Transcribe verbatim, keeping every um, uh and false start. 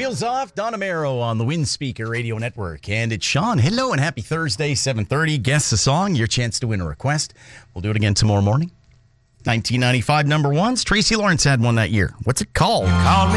Wheels Off, Don Amaro on the Windspeaker Radio Network. And it's Sean. Hello and happy Thursday, seven thirty. Guess the song, your chance to win a request. We'll do it again tomorrow morning. nineteen ninety-five number ones. Tracy Lawrence had one that year. What's it called? Call me.